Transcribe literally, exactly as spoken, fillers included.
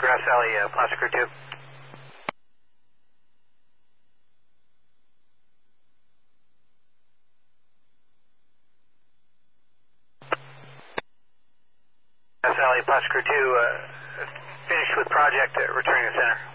Grass Valley, uh, Plastic Crew two. Grass Valley, Plastic Crew two, uh, finished with project, uh, returning to center.